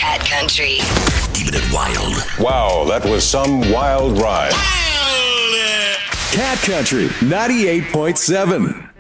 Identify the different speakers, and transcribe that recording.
Speaker 1: Cat Country.
Speaker 2: Keeping it wild.
Speaker 3: Wow, that was some wild ride.
Speaker 4: Cat Country 98.7.